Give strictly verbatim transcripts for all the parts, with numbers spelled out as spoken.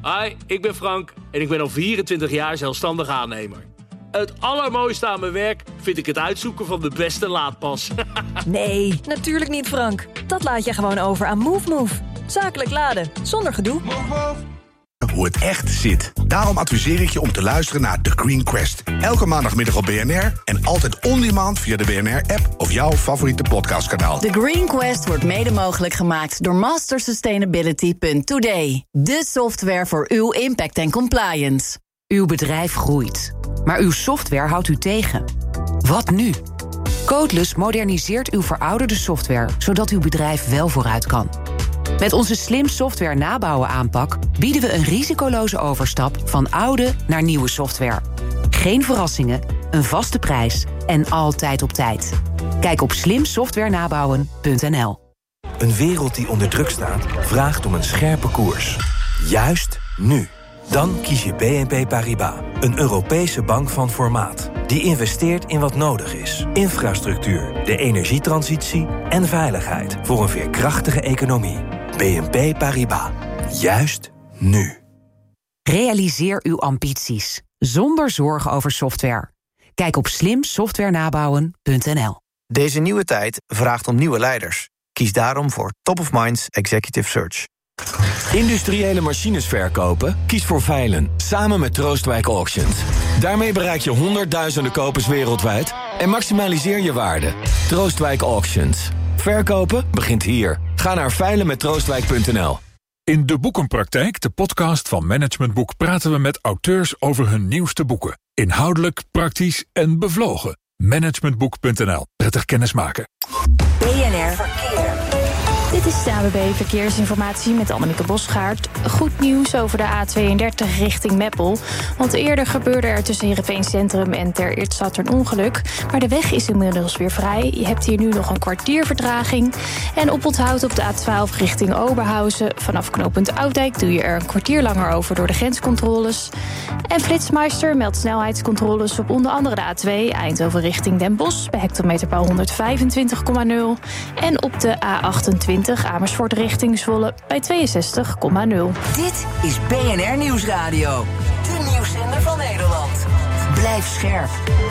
Hi, ik ben Frank en ik ben al vierentwintig jaar zelfstandig aannemer. Het allermooiste aan mijn werk vind ik het uitzoeken van de beste laadpas. Nee, natuurlijk niet, Frank. Dat laat je gewoon over aan MoveMove. Zakelijk laden, zonder gedoe. Hoe het echt zit. Daarom adviseer ik je om te luisteren naar The Green Quest. Elke maandagmiddag op B N R en altijd on-demand via de B N R-app of jouw favoriete podcastkanaal. The Green Quest wordt mede mogelijk gemaakt door master sustainability punt today. De software voor uw impact en compliance. Uw bedrijf groeit, maar uw software houdt u tegen. Wat nu? Codeless moderniseert uw verouderde software, zodat uw bedrijf wel vooruit kan. Met onze slim software nabouwen aanpak bieden we een risicoloze overstap van oude naar nieuwe software. Geen verrassingen, een vaste prijs en altijd op tijd. Kijk op slim software nabouwen punt n l. Een wereld die onder druk staat, vraagt om een scherpe koers. Juist nu. Dan kies je B N P Paribas, een Europese bank van formaat. Die investeert in wat nodig is. Infrastructuur, de energietransitie en veiligheid voor een veerkrachtige economie. B N P Paribas. Juist nu. Realiseer uw ambities, zonder zorgen over software. Kijk op slim software nabouwen punt n l. Deze nieuwe tijd vraagt om nieuwe leiders. Kies daarom voor Top of Minds Executive Search. Industriële machines verkopen? Kies voor Veilen, samen met Troostwijk Auctions. Daarmee bereik je honderdduizenden kopers wereldwijd en maximaliseer je waarde. Troostwijk Auctions. Verkopen begint hier. Ga naar veilen met troostwijk punt n l. In De Boekenpraktijk, de podcast van Management Boek, praten we met auteurs over hun nieuwste boeken. Inhoudelijk, praktisch en bevlogen. managementboek punt n l. Prettig kennismaken. B N R Verkeer. Dit is de A B B Verkeersinformatie met Annemieke Bosgaard. Goed nieuws over de A tweeëndertig richting Meppel. Want eerder gebeurde er tussen Heerenveen Centrum en Ter Eertstad een ongeluk. Maar de weg is inmiddels weer vrij. Je hebt hier nu nog een kwartier vertraging. En oponthoud op de A twaalf richting Oberhausen. Vanaf knooppunt Oudijk doe je er een kwartier langer over door de grenscontroles. En Flitsmeister meldt snelheidscontroles op onder andere de A twee... Eindhoven richting Den Bosch bij hectometerpaal honderdvijfentwintig komma nul. En op de A achtentwintig Amersfoort richting Zwolle bij tweeënzestig komma nul. Dit is B N R Nieuwsradio. De nieuwszender van Nederland. Blijf scherp.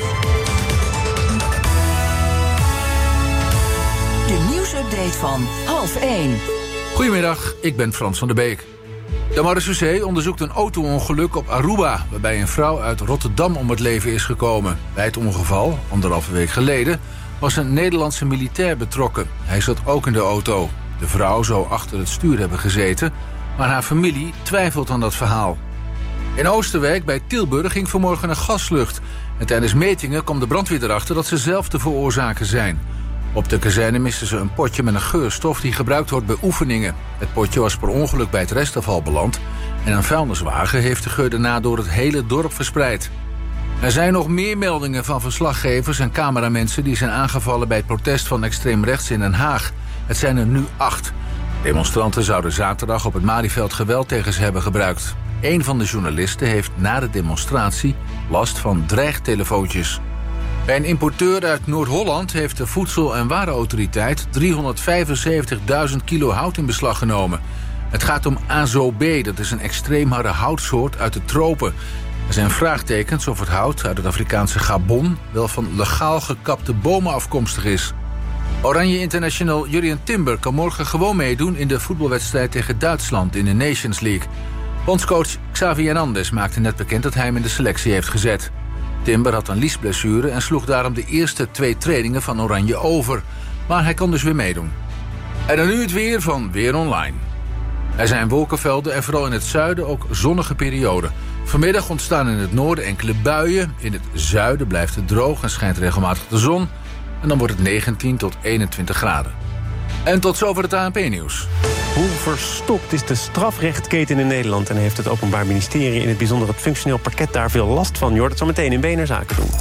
De nieuwsupdate van half één. Goedemiddag, ik ben Frans van der Beek. De marechaussee onderzoekt een auto-ongeluk op Aruba, waarbij een vrouw uit Rotterdam om het leven is gekomen. Bij het ongeval, anderhalve week geleden, was een Nederlandse militair betrokken. Hij zat ook in de auto. De vrouw zou achter het stuur hebben gezeten, maar haar familie twijfelt aan dat verhaal. In Oosterwijk bij Tilburg ging vanmorgen een gaslucht. En tijdens metingen kwam de brandweer erachter dat ze zelf de veroorzaker zijn. Op de kazerne misten ze een potje met een geurstof die gebruikt wordt bij oefeningen. Het potje was per ongeluk bij het restafval beland en een vuilniswagen heeft de geur daarna door het hele dorp verspreid. Er zijn nog meer meldingen van verslaggevers en cameramensen die zijn aangevallen bij het protest van extreem rechts in Den Haag. Het zijn er nu acht. Demonstranten zouden zaterdag op het Malieveld geweld tegen ze hebben gebruikt. Een van de journalisten heeft na de demonstratie last van dreigtelefoontjes. Bij een importeur uit Noord-Holland heeft de Voedsel- en Warenautoriteit driehonderdvijfenzeventigduizend kilo hout in beslag genomen. Het gaat om azo-B, dat is een extreem harde houtsoort uit de tropen. Er zijn vraagtekens of het hout uit het Afrikaanse Gabon wel van legaal gekapte bomen afkomstig is. Oranje International Jurrien Timber kan morgen gewoon meedoen in de voetbalwedstrijd tegen Duitsland in de Nations League. Bondscoach Xavi Hernandez maakte net bekend dat hij hem in de selectie heeft gezet. Timber had een liesblessure en sloeg daarom de eerste twee trainingen van Oranje over. Maar hij kan dus weer meedoen. En dan nu het weer van Weer Online. Er zijn wolkenvelden en vooral in het zuiden ook zonnige perioden. Vanmiddag ontstaan in het noorden enkele buien. In het zuiden blijft het droog en schijnt regelmatig de zon. En dan wordt het negentien tot eenentwintig graden. En tot zover het A N P-nieuws. Hoe verstopt is de strafrechtketen in Nederland en heeft het Openbaar Ministerie, in het bijzonder het functioneel parket, daar veel last van? Je hoort het zo meteen in B N R Zaken doen.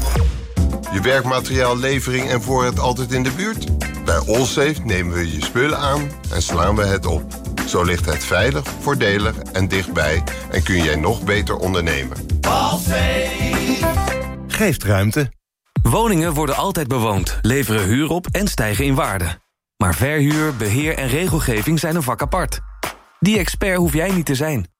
Je werkmateriaal, levering en voorraad altijd in de buurt? Bij Allsafe nemen we je spullen aan en slaan we het op. Zo ligt het veilig, voordelig en dichtbij en kun jij nog beter ondernemen. Allsafe geeft ruimte. Woningen worden altijd bewoond, leveren huur op en stijgen in waarde. Maar verhuur, beheer en regelgeving zijn een vak apart. Die expert hoef jij niet te zijn.